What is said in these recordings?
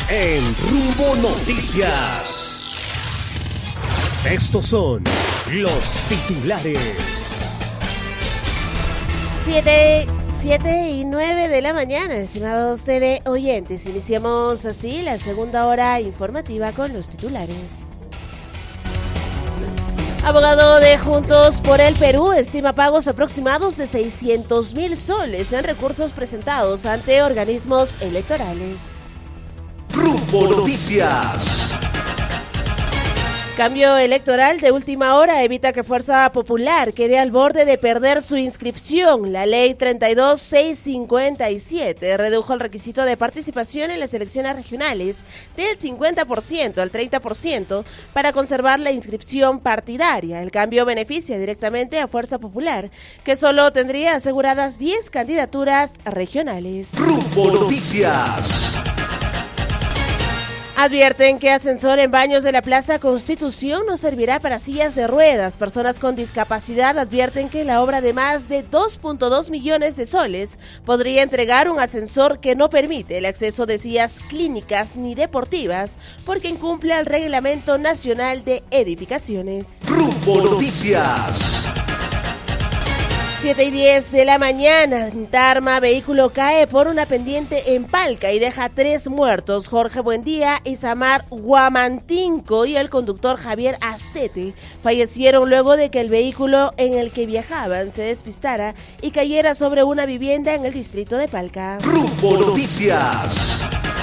en Rumbo Noticias. Estos son los titulares. 7:09 de la mañana, estimados TV oyentes. Iniciamos así la segunda hora informativa con los titulares. Abogado de Juntos por el Perú estima pagos aproximados de 600,000 soles en recursos presentados ante organismos electorales. Rumbo Noticias. Cambio electoral de última hora evita que Fuerza Popular quede al borde de perder su inscripción. La ley 32657 redujo el requisito de participación en las elecciones regionales del 50% al 30% para conservar la inscripción partidaria. El cambio beneficia directamente a Fuerza Popular, que solo tendría aseguradas 10 candidaturas regionales. Rumbo Noticias. Advierten que ascensor en baños de la Plaza Constitución no servirá para sillas de ruedas. Personas con discapacidad advierten que la obra de más de 2.2 millones de soles podría entregar un ascensor que no permite el acceso de sillas clínicas ni deportivas porque incumple el Reglamento Nacional de Edificaciones. Rumbo Noticias. 7:10 de la mañana, Tarma, vehículo cae por una pendiente en Palca y deja 3 muertos. Jorge Buendía, Isamar Guamantinco y el conductor Javier Astete fallecieron luego de que el vehículo en el que viajaban se despistara y cayera sobre una vivienda en el distrito de Palca. Rumbo Noticias.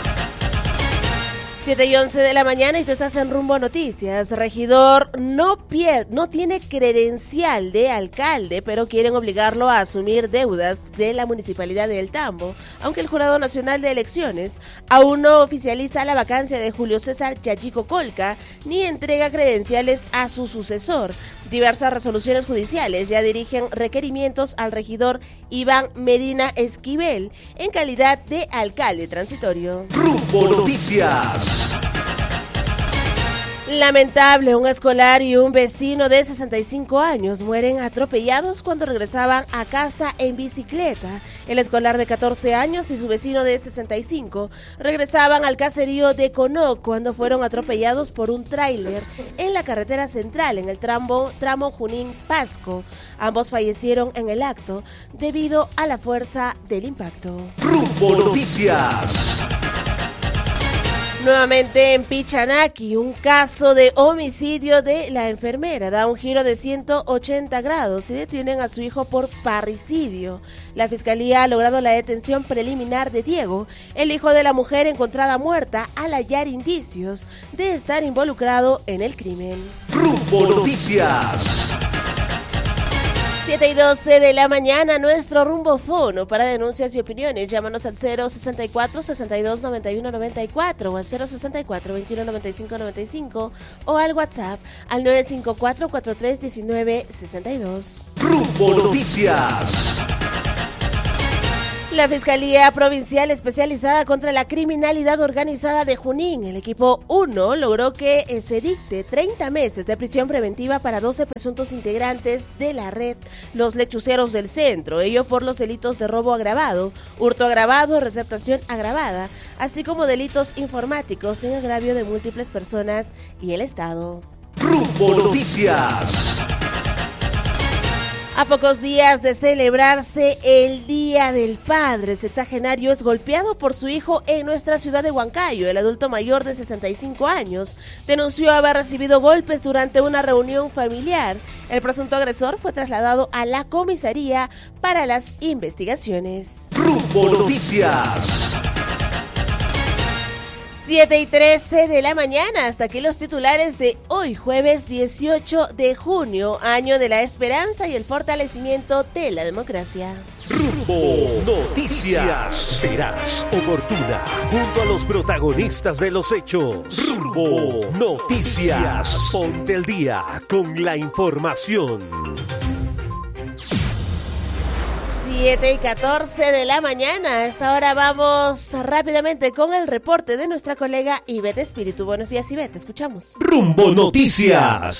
7:11 de la mañana y tú estás en Rumbo Noticias. Regidor no tiene credencial de alcalde, pero quieren obligarlo a asumir deudas de la Municipalidad de El Tambo, aunque el Jurado Nacional de Elecciones aún no oficializa la vacancia de Julio César Chachico Colca, ni entrega credenciales a su sucesor. Diversas resoluciones judiciales ya dirigen requerimientos al regidor Iván Medina Esquivel en calidad de alcalde transitorio. Rumbo Noticias. Lamentable, un escolar y un vecino de 65 años mueren atropellados cuando regresaban a casa en bicicleta. El escolar de 14 años y su vecino de 65 regresaban al caserío de Conoc cuando fueron atropellados por un tráiler en la carretera central en el tramo Junín-Pasco. Ambos fallecieron en el acto debido a la fuerza del impacto. Rumbo Noticias. Nuevamente en Pichanaki, un caso de homicidio de la enfermera da un giro de 180 grados y detienen a su hijo por parricidio. La fiscalía ha logrado la detención preliminar de Diego, el hijo de la mujer encontrada muerta al hallar indicios de estar involucrado en el crimen. Rumbo Noticias. 7:12 de la mañana, nuestro rumbo fono para denuncias y opiniones. Llámanos al 064-6291-94 o al 064-2195-95 o al WhatsApp al 954-4319-62. Rumbo Noticias. La Fiscalía Provincial Especializada contra la Criminalidad Organizada de Junín, el equipo 1, logró que se dicte 30 meses de prisión preventiva para 12 presuntos integrantes de la red Los Lechuceros del Centro, ello por los delitos de robo agravado, hurto agravado, receptación agravada, así como delitos informáticos en agravio de múltiples personas y el Estado. Rumbo Noticias. A pocos días de celebrarse el Día del Padre, sexagenario es golpeado por su hijo en nuestra ciudad de Huancayo. El adulto mayor de 65 años denunció haber recibido golpes durante una reunión familiar. El presunto agresor fue trasladado a la comisaría para las investigaciones. Rumbo Noticias. 7:13 de la mañana, hasta aquí los titulares de hoy, jueves 18 de junio, año de la esperanza y el fortalecimiento de la democracia. Rumbo Noticias. Serás oportuna junto a los protagonistas de los hechos. Rumbo Noticias. Ponte el día con la información. 7:14 de la mañana. A esta hora vamos rápidamente con el reporte de nuestra colega Ivette Espíritu. Buenos días, Ivette, escuchamos. Rumbo Noticias.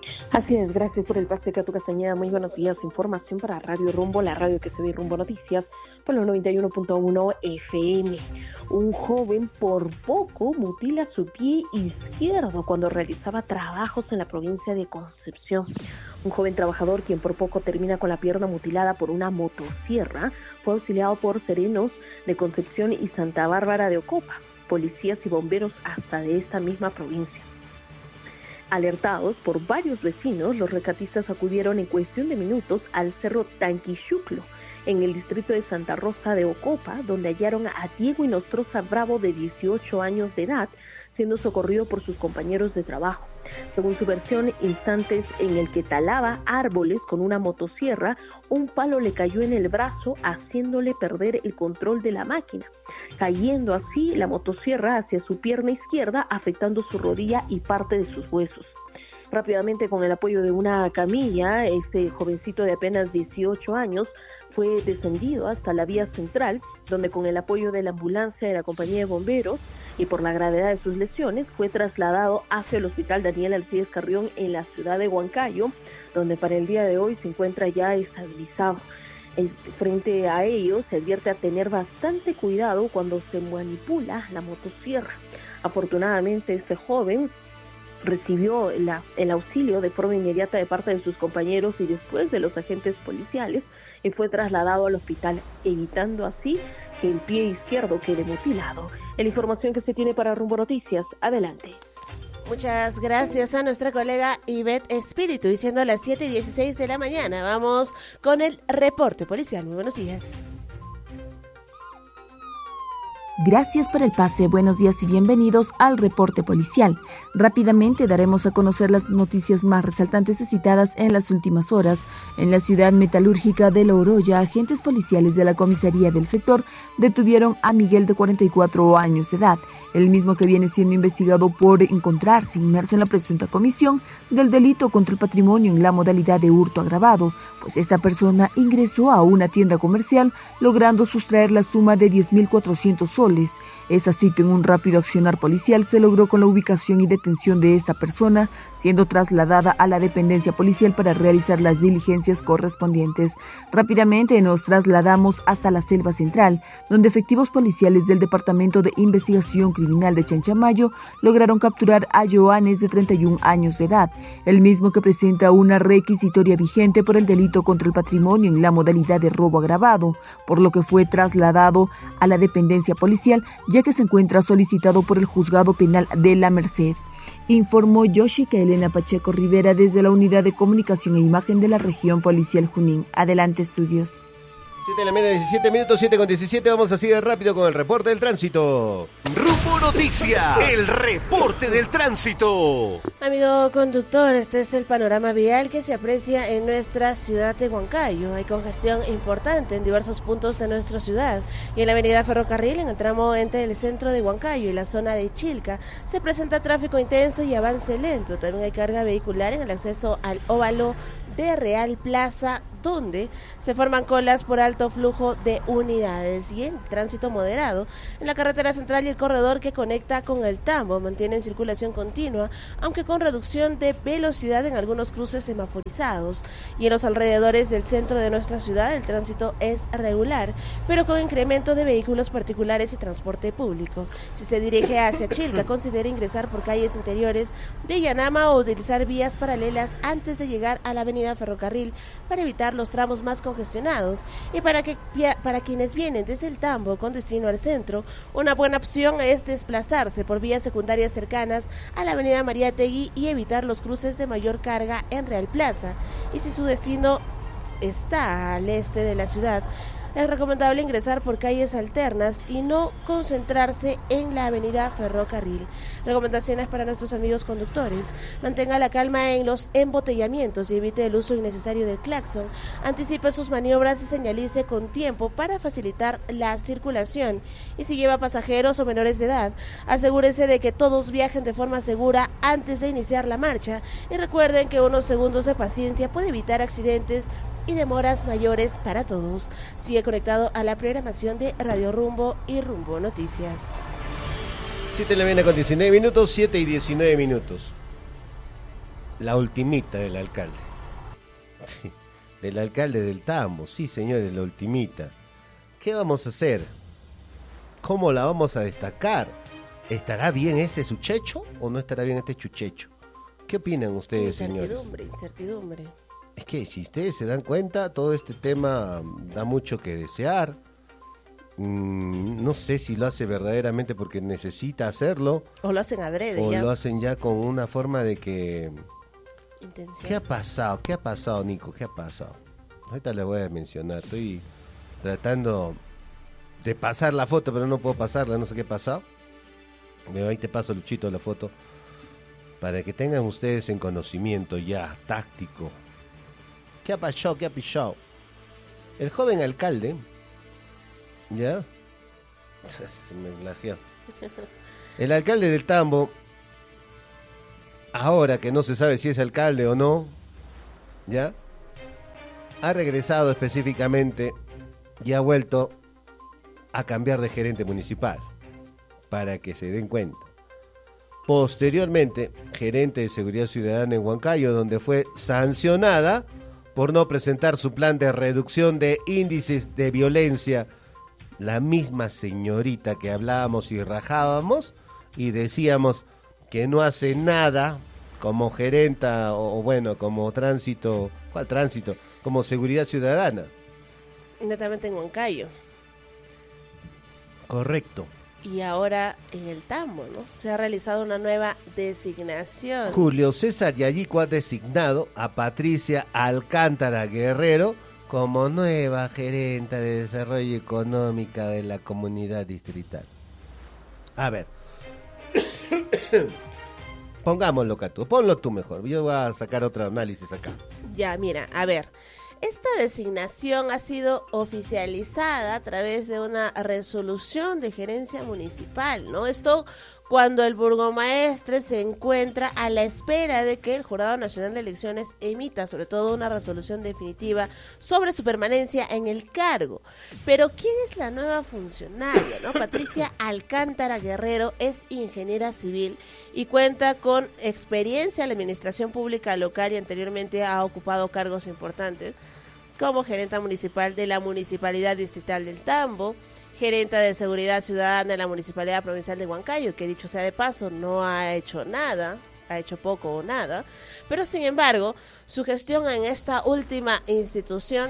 Así es, gracias por el pase, Catu Castañeda. Muy buenos días. Información para Radio Rumbo, la radio que se ve Rumbo Noticias, por los 91.1 FM. Un joven por poco mutila su pie izquierdo cuando realizaba trabajos en la provincia de Concepción. Un joven trabajador, quien por poco termina con la pierna mutilada por una motosierra, fue auxiliado por serenos de Concepción y Santa Bárbara de Ocopa, policías y bomberos hasta de esta misma provincia. Alertados por varios vecinos, los rescatistas acudieron en cuestión de minutos al cerro Tanquichuclo, en el distrito de Santa Rosa de Ocopa, donde hallaron a Diego Inostroza Bravo, de 18 años de edad, siendo socorrido por sus compañeros de trabajo. Según su versión, instantes en el que talaba árboles con una motosierra, un palo le cayó en el brazo, haciéndole perder el control de la máquina, cayendo así la motosierra hacia su pierna izquierda, afectando su rodilla y parte de sus huesos. Rápidamente, con el apoyo de una camilla, este jovencito de apenas 18 años fue descendido hasta la vía central, donde con el apoyo de la ambulancia de la compañía de bomberos y por la gravedad de sus lesiones, fue trasladado hacia el hospital Daniel Alcides Carrión en la ciudad de Huancayo, donde para el día de hoy se encuentra ya estabilizado. Frente a ello, se advierte a tener bastante cuidado cuando se manipula la motosierra. Afortunadamente, este joven recibió el auxilio de forma inmediata de parte de sus compañeros y después de los agentes policiales, y fue trasladado al hospital, evitando así que el pie izquierdo quede mutilado. La información que se tiene para Rumbo Noticias, adelante. Muchas gracias a nuestra colega Ivette Espíritu, y siendo las 7:16 de la mañana, vamos con el reporte policial. Muy buenos días. Gracias por el pase, buenos días y bienvenidos al reporte policial. Rápidamente daremos a conocer las noticias más resaltantes suscitadas en las últimas horas. En la ciudad metalúrgica de La Oroya, agentes policiales de la comisaría del sector detuvieron a Miguel, de 44 años de edad, el mismo que viene siendo investigado por encontrarse inmerso en la presunta comisión del delito contra el patrimonio en la modalidad de hurto agravado, pues esta persona ingresó a una tienda comercial logrando sustraer la suma de 10.400 soles. Es así que en un rápido accionar policial se logró con la ubicación y detención de esta persona, siendo trasladada a la dependencia policial para realizar las diligencias correspondientes. Rápidamente nos trasladamos hasta la Selva Central, donde efectivos policiales del Departamento de Investigación Criminal de Chanchamayo lograron capturar a Joanes, de 31 años de edad, el mismo que presenta una requisitoria vigente por el delito contra el patrimonio en la modalidad de robo agravado, por lo que fue trasladado a la dependencia policial, ya que se encuentra solicitado por el Juzgado Penal de La Merced. Informó Yoshika Elena Pacheco Rivera desde la Unidad de Comunicación e Imagen de la Región Policial Junín. Adelante, estudios. 7 de la mañana, 17 minutos, 7:17. Vamos así de rápido con el reporte del tránsito. Rumbo Noticias, el reporte del tránsito. Amigo conductor, este es el panorama vial que se aprecia en nuestra ciudad de Huancayo. Hay congestión importante en diversos puntos de nuestra ciudad, y en la avenida Ferrocarril, en el tramo entre el centro de Huancayo y la zona de Chilca, se presenta tráfico intenso y avance lento. También hay carga vehicular en el acceso al óvalo de Real Plaza, donde se forman colas por alto flujo de unidades, y en tránsito moderado en la carretera central y el corredor que conecta con el Tambo mantienen circulación continua, aunque con reducción de velocidad en algunos cruces semaforizados, y en los alrededores del centro de nuestra ciudad el tránsito es regular, pero con incremento de vehículos particulares y transporte público. Si se dirige hacia Chilca, considere ingresar por calles interiores de Yanama o utilizar vías paralelas antes de llegar a la avenida Ferrocarril para evitar los tramos más congestionados. Y para quienes vienen desde el Tambo con destino al centro, una buena opción es desplazarse por vías secundarias cercanas a la avenida Mariátegui y evitar los cruces de mayor carga en Real Plaza. Y si su destino está al este de la ciudad, es recomendable ingresar por calles alternas y no concentrarse en la avenida Ferrocarril. Recomendaciones para nuestros amigos conductores: mantenga la calma en los embotellamientos y evite el uso innecesario del claxon. Anticipe sus maniobras y señalice con tiempo para facilitar la circulación. Y si lleva pasajeros o menores de edad, asegúrese de que todos viajen de forma segura antes de iniciar la marcha. Y recuerden que unos segundos de paciencia puede evitar accidentes y demoras mayores para todos. Sigue conectado a la programación de Radio Rumbo y Rumbo Noticias. 7 de la mañana con 19 minutos, 7:19. la ultimita del alcalde. Del alcalde del Tambo, sí señores, la ultimita. ¿Qué vamos a hacer? ¿Cómo la vamos a destacar? ¿Estará bien este suchecho o no estará bien este chuchecho? ¿Qué opinan ustedes, señores? Incertidumbre. Es que si ustedes se dan cuenta, todo este tema da mucho que desear. No sé si lo hace verdaderamente porque necesita hacerlo. O lo hacen adrede. O ya. lo hacen ya con una forma de que... Intención. ¿Qué ha pasado? ¿Qué ha pasado, Nico? ¿Qué ha pasado? Ahorita le voy a mencionar. Estoy tratando de pasar la foto, pero no puedo pasarla. No sé qué ha pasado. Ahí te paso, Luchito, la foto. Para que tengan ustedes en conocimiento ya, táctico. ¿Qué ha pasado? ¿Qué ha pisado? El joven alcalde, ¿ya? Se me glajeó. El alcalde del Tambo, ahora que no se sabe si es alcalde o no, ¿ya? Ha regresado específicamente y ha vuelto a cambiar de gerente municipal, para que se den cuenta. Posteriormente, gerente de Seguridad Ciudadana en Huancayo, donde fue sancionada por no presentar su plan de reducción de índices de violencia. La misma señorita que hablábamos y rajábamos y decíamos que no hace nada como gerenta o bueno, como tránsito. ¿Cuál tránsito? Como Seguridad Ciudadana. Netamente en Huancayo. Correcto. Y ahora en el Tambo, ¿no? Se ha realizado una nueva designación. Julio César Yayico ha designado a Patricia Alcántara Guerrero como nueva gerenta de desarrollo económico de la comunidad distrital. A ver, pongámoslo acá tú, ponlo tú mejor, yo voy a sacar otro análisis acá. Ya, mira, a ver. Esta designación ha sido oficializada a través de una resolución de gerencia municipal, ¿no? Esto cuando el burgomaestre se encuentra a la espera de que el Jurado Nacional de Elecciones emita sobre todo una resolución definitiva sobre su permanencia en el cargo. Pero ¿quién es la nueva funcionaria, no? Patricia Alcántara Guerrero es ingeniera civil y cuenta con experiencia en la administración pública local y anteriormente ha ocupado cargos importantes como gerenta municipal de la Municipalidad Distrital del Tambo, gerenta de Seguridad Ciudadana en la Municipalidad Provincial de Huancayo, que dicho sea de paso no ha hecho nada, ha hecho poco o nada, pero sin embargo su gestión en esta última institución,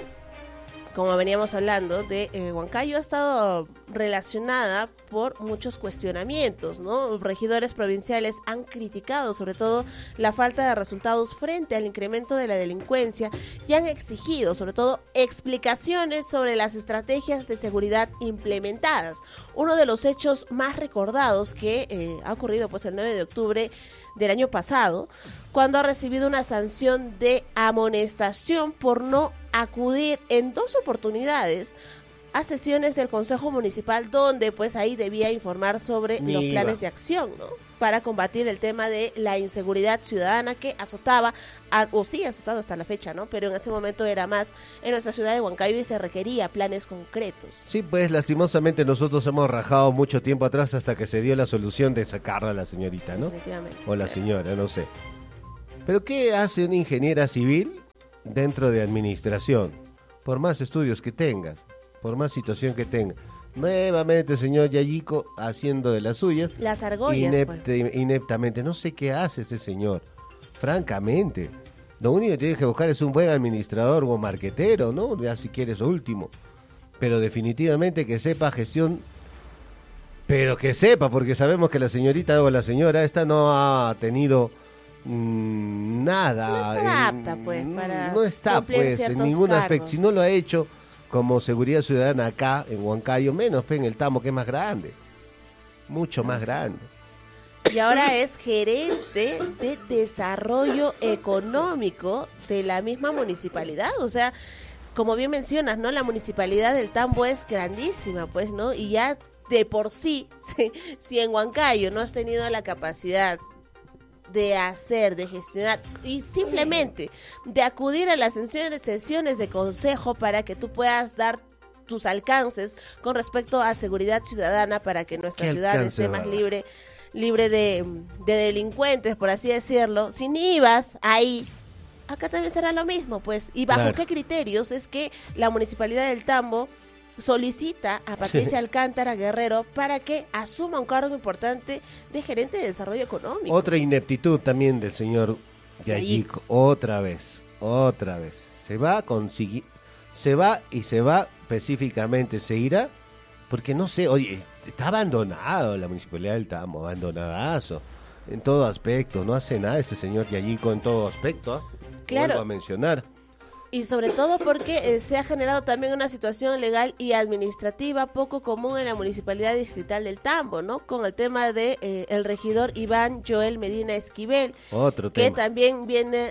como veníamos hablando, de Huancayo ha estado relacionada por muchos cuestionamientos, ¿no? Regidores provinciales han criticado sobre todo la falta de resultados frente al incremento de la delincuencia y han exigido sobre todo explicaciones sobre las estrategias de seguridad implementadas. Uno de los hechos más recordados que ha ocurrido pues el 9 de octubre del año pasado, cuando ha recibido una sanción de amonestación por no acudir en 2 oportunidades a sesiones del Consejo Municipal, donde pues ahí debía informar sobre los planes de acción, ¿no? Para combatir el tema de la inseguridad ciudadana que azotaba, o sí ha azotado hasta la fecha, ¿no? Pero en ese momento era más en nuestra ciudad de Huancayo y se requería planes concretos. Sí, pues lastimosamente nosotros hemos rajado mucho tiempo atrás hasta que se dio la solución de sacarla a la señorita, ¿no? Definitivamente. O la señora, no sé. ¿Pero qué hace una ingeniera civil dentro de administración? Por más estudios que tengas, por más situación que tengas. Nuevamente, señor Yayico, haciendo de las suyas. Las argollas, ineptamente. No sé qué hace ese señor. Francamente. Lo único que tienes que buscar es un buen administrador o marquetero, ¿no? Ya si quieres lo último. Pero definitivamente que sepa gestión. Pero que sepa, porque sabemos que la señorita o la señora esta no ha tenido nada. No está apta, pues, para no está, pues, en ningún aspecto. Si no lo ha hecho como Seguridad Ciudadana acá en Huancayo, menos en el Tambo, que es más grande, mucho más grande. Y ahora es gerente de desarrollo económico de la misma municipalidad, o sea, como bien mencionas, ¿no? La municipalidad del Tambo es grandísima, pues, ¿no? Y ya de por sí, si en Huancayo no has tenido la capacidad de hacer, de gestionar y simplemente de acudir a las sesiones de consejo para que tú puedas dar tus alcances con respecto a seguridad ciudadana para que nuestra ciudad esté más libre libre de delincuentes, por así decirlo, si ni ibas ahí, acá también será lo mismo, pues. ¿Y bajo Claro. qué criterios es que la Municipalidad del Tambo solicita a Patricia Alcántara Guerrero para que asuma un cargo importante de gerente de desarrollo económico? Otra ineptitud también del señor Yayico, otra vez. Se va a conseguir, se va específicamente, se irá, porque no sé, oye, está abandonado la Municipalidad del Tambo, abandonadazo, en todo aspecto, no hace nada este señor Yayico en todo aspecto, ¿ah? Claro. Vuelvo a mencionar. Y sobre todo porque se ha generado también una situación legal y administrativa poco común en la Municipalidad Distrital del Tambo, ¿no? Con el tema de el regidor Iván Joel Medina Esquivel, Otro que tema. también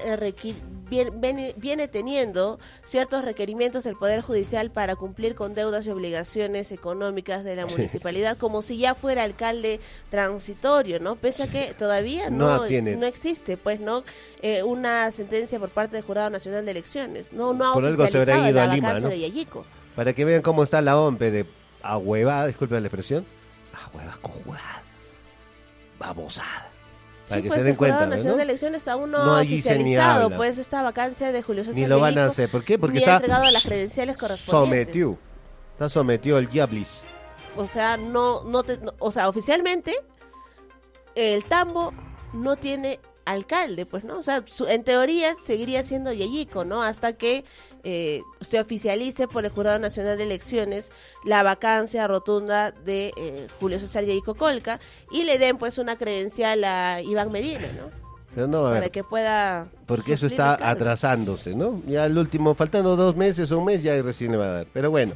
viene teniendo ciertos requerimientos del Poder Judicial para cumplir con deudas y obligaciones económicas de la municipalidad, como si ya fuera alcalde transitorio, ¿no? Pese a que todavía No no tiene. existe, pues, ¿no? Una sentencia por parte del Jurado Nacional de Elecciones. No ha Por algo se habrá oficializado ido la a Lima, vacancia ¿no? de Yayico. Para que vean cómo está la OMPE de ahuevada, disculpe la expresión, ahuevada, conjurada, babosada. Para Sí, que pues se den el Jurado cuenta, Nacional ¿no? de Elecciones aún No, no ha allí se ni oficializado habla. pues esta vacancia de Julio César Ni lo van a Yayico, hacer. ¿Por qué? Porque ni ha está entregado las credenciales correspondientes. Está sometido al Diablis. O sea, o sea, oficialmente el Tambo no tiene alcalde, pues, ¿no? O sea, en teoría seguiría siendo Yayico, ¿no? Hasta que se oficialice por el Jurado Nacional de Elecciones la vacancia rotunda de Julio César Yayico Colca y le den, pues, una credencial a Iván Medina, ¿no? Pero no, a Para ver, que pueda... porque eso suplir está el cargo. atrasándose, ¿no? Ya el último, faltando 2 meses o un mes, ya recién le va a dar. Pero bueno,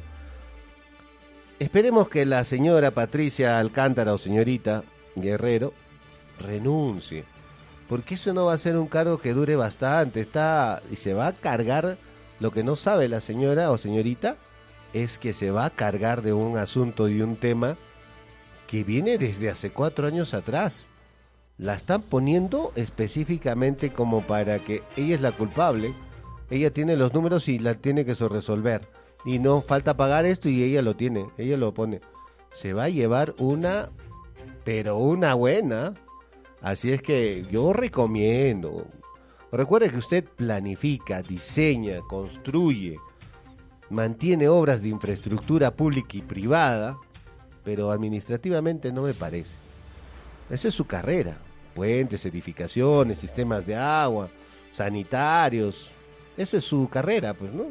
esperemos que la señora Patricia Alcántara o señorita Guerrero renuncie, porque eso no va a ser un cargo que dure bastante, y se va a cargar. Lo que no sabe la señora o señorita es que se va a cargar de un asunto y un tema que viene desde hace 4 años atrás. La están poniendo específicamente como para que ella es la culpable, ella tiene los números y la tiene que resolver, y no falta pagar esto y ella lo tiene, ella lo pone. Se va a llevar una, pero una buena. Así es que yo recomiendo, recuerde que usted planifica, diseña, construye, mantiene obras de infraestructura pública y privada, pero administrativamente no me parece. Esa es su carrera, puentes, edificaciones, sistemas de agua, sanitarios, esa es su carrera, pues, ¿no?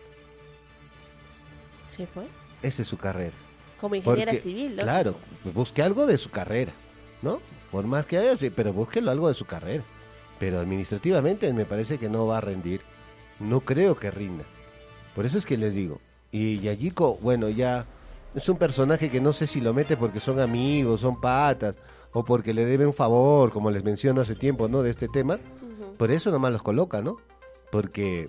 Sí, pues. Esa es su carrera. Como ingeniera Porque, civil, ¿no? claro, pues busque algo de su carrera, ¿no? Por más que haya, sí, pero búsquelo algo de su carrera. Pero administrativamente me parece que no va a rendir. No creo que rinda. Por eso es que les digo. Y Yayico, bueno, ya es un personaje que no sé si lo mete porque son amigos, son patas, o porque le debe un favor, como les menciono hace tiempo, ¿no? De este tema. Por eso nomás los coloca, ¿no? Porque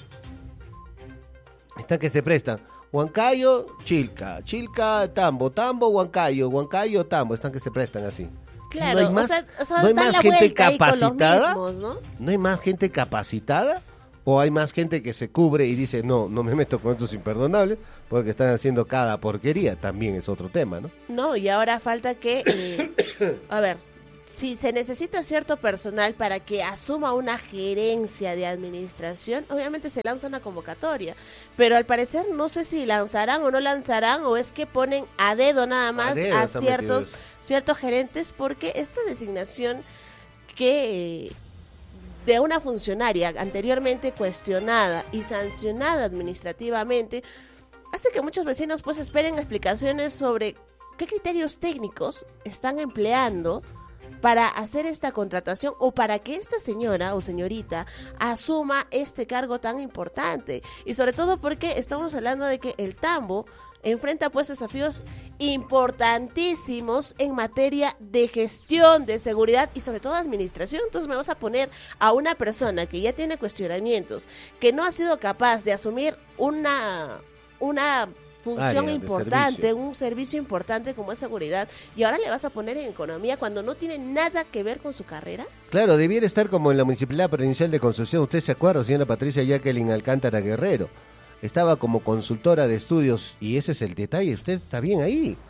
están que se prestan. Huancayo, Chilca, Tambo, Huancayo, Tambo, están que se prestan así. Claro, no hay más, o sea, no hay dan más la gente vuelta ahí con los capacitada. mismos, ¿no? ¿No hay más gente capacitada? ¿O hay más gente que se cubre y dice, no me meto con estos imperdonables porque están haciendo cada porquería? También es otro tema, ¿no? No, y ahora falta que, a ver, si se necesita cierto personal para que asuma una gerencia de administración, obviamente se lanza una convocatoria, pero al parecer no sé si lanzarán o no lanzarán, o es que ponen a dedo nada más dedo a están metidos. ciertos gerentes, porque esta designación que de una funcionaria anteriormente cuestionada y sancionada administrativamente hace que muchos vecinos pues esperen explicaciones sobre qué criterios técnicos están empleando para hacer esta contratación o para que esta señora o señorita asuma este cargo tan importante. Y sobre todo porque estamos hablando de que el Tambo enfrenta pues desafíos importantísimos en materia de gestión, de seguridad y sobre todo administración. Entonces me vas a poner a una persona que ya tiene cuestionamientos, que no ha sido capaz de asumir una función Área de importante, servicio. un servicio importante como es seguridad, y ahora le vas a poner en economía cuando no tiene nada que ver con su carrera. Claro, debiera estar como en la Municipalidad Provincial de Concepción. ¿Usted se acuerda, señora Patricia Jacqueline Alcántara Guerrero? Estaba como consultora de estudios y ese es el detalle. Usted está bien ahí.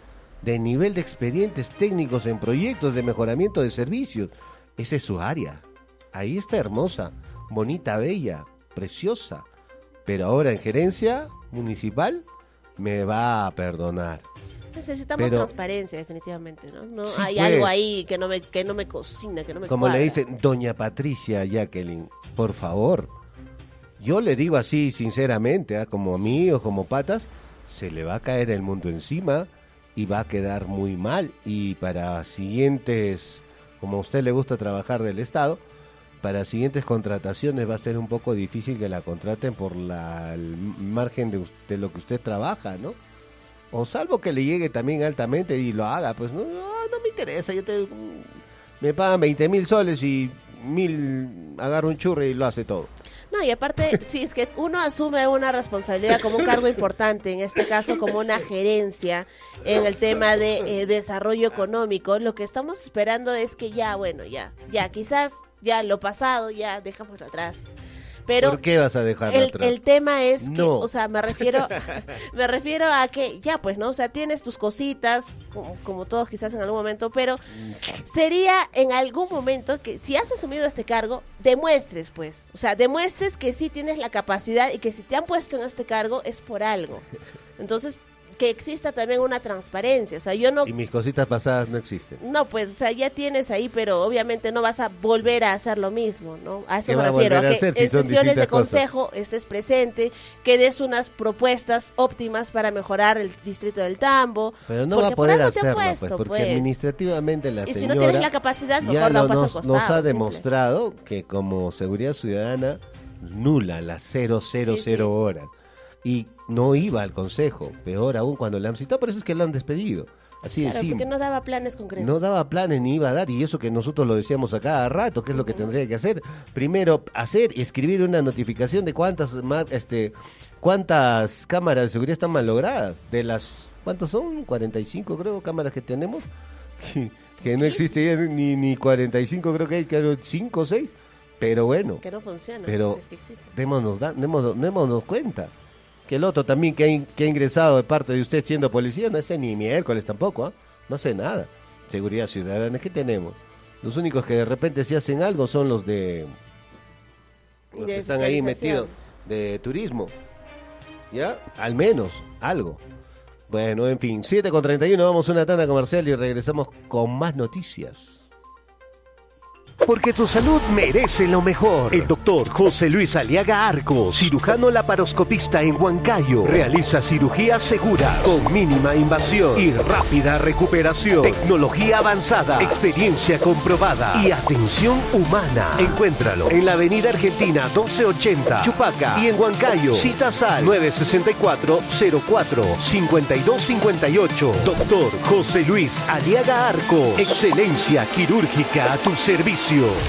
de nivel de expedientes técnicos en proyectos de mejoramiento de servicios. Esa es su área. Ahí está hermosa, bonita, bella, preciosa. Pero ahora en gerencia municipal me va a perdonar. Necesitamos transparencia, definitivamente, ¿no? Sí, hay pues, algo ahí que no me cocina, que no me como cuadra. le dicen, doña Patricia Jacqueline, por favor. Yo le digo así sinceramente, como amigo, como patas, se le va a caer el mundo encima y va a quedar muy mal. Y para siguientes, como a usted le gusta trabajar del Estado, para siguientes contrataciones va a ser un poco difícil que la contraten por el margen de lo que usted trabaja, ¿no? O salvo que le llegue también altamente y lo haga, pues no me interesa, me pagan 20,000 soles y 1,000 agarro un churro y lo hace todo. No, y aparte, sí, es que uno asume una responsabilidad como un cargo importante, en este caso como una gerencia en el tema de desarrollo económico. Lo que estamos esperando es que ya quizás ya lo pasado, ya dejámoslo atrás. Pero ¿por qué vas a dejarlo atrás? El tema es que, no. o sea, me refiero a que ya, pues, ¿no? O sea, tienes tus cositas, como todos quizás en algún momento, pero sería en algún momento que si has asumido este cargo, demuestres, pues, o sea, demuestres que sí tienes la capacidad y que si te han puesto en este cargo es por algo. Entonces, que exista también una transparencia, o sea, yo no... Y mis cositas pasadas no existen. No, pues, o sea, ya tienes ahí, pero obviamente no vas a volver a hacer lo mismo, ¿no? A eso ¿Qué me va a refiero, a volver a que hacer si en son sesiones de distintas cosas? consejo estés presente, que des unas propuestas óptimas para mejorar el distrito del Tambo. Pero no porque va a por poder algo te han hacerlo, puesto, pues, porque pues. administrativamente la Y señora... si no tienes la capacidad, ya mejor da un paso al nos costado. ha simple. demostrado que como seguridad ciudadana nula las 000 Sí. horas y no iba al consejo, peor aún cuando le han citado, por eso es que lo han despedido, así Claro, de simple. porque no daba planes concretos. No daba planes ni iba a dar, y eso que nosotros lo decíamos a cada rato, que es lo que tendría que hacer. Primero, hacer y escribir una notificación de cuántas cámaras de seguridad están malogradas, de las, ¿cuántos son? 45 creo, cámaras que tenemos, que no existe ya ni 45, creo que hay 5 o 6, pero bueno, Que no funciona, pero si es que existe. démonos cuenta. Que el otro también que ha ingresado de parte de usted siendo policía, no hace ni miércoles tampoco, no hace nada. Seguridad ciudadana, ¿qué tenemos? Los únicos que de repente sí hacen algo son los que están ahí metidos de turismo. ¿Ya? Al menos, algo. Bueno, en fin, 7:31, vamos a una tanda comercial y regresamos con más noticias. Porque tu salud merece lo mejor. El doctor José Luis Aliaga Arcos, cirujano laparoscopista en Huancayo, realiza cirugía segura, con mínima invasión y rápida recuperación. Tecnología avanzada, experiencia comprobada y atención humana. Encuéntralo en la Avenida Argentina 1280, Chupaca, y en Huancayo. Citas al 964-04-5258. Doctor José Luis Aliaga Arcos. Excelencia quirúrgica a tu servicio.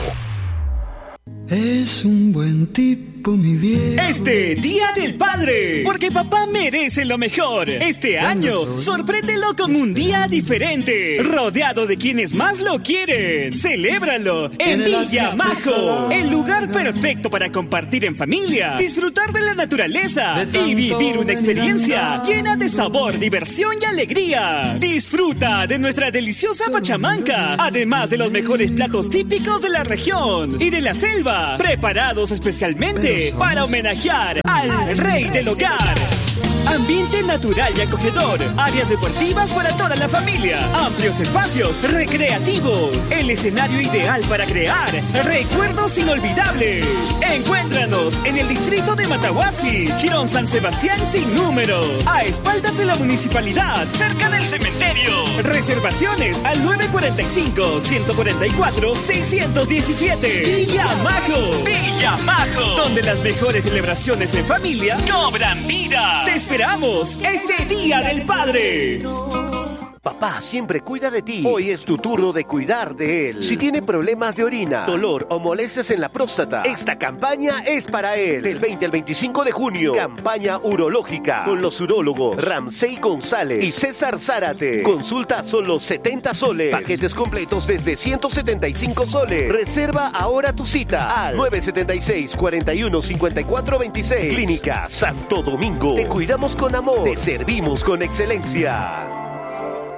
Es un buen tipo, mi viejo. Este Día del Padre, porque papá merece lo mejor. Este año, sorpréndelo con un día diferente, rodeado de quienes más lo quieren. Celébralo en Villa Majo, el lugar perfecto para compartir en familia, disfrutar de la naturaleza y vivir una experiencia llena de sabor, diversión y alegría. Disfruta de nuestra deliciosa pachamanca, además de los mejores platos típicos de la región y de la selva, preparados especialmente para homenajear al rey del hogar. Ambiente natural y acogedor, áreas deportivas para toda la familia, amplios espacios recreativos, el escenario ideal para crear recuerdos inolvidables. Encuéntranos en el distrito de Matahuasi, Girón San Sebastián sin número, a espaldas de la municipalidad, cerca del cementerio. Reservaciones al 945-144-617. Villa Majo, donde las mejores celebraciones en familia cobran vida. Te esperamos este Día del Padre. Papá siempre cuida de ti. Hoy es tu turno de cuidar de él. Si tiene problemas de orina, dolor o molestias en la próstata, esta campaña es para él. Del 20 al 25 de junio, campaña urológica con los urólogos Ramsey González y César Zárate. Consulta solo 70 soles. Paquetes completos desde 175 soles. Reserva ahora tu cita al 976-415426. Clínica Santo Domingo. Te cuidamos con amor. Te servimos con excelencia.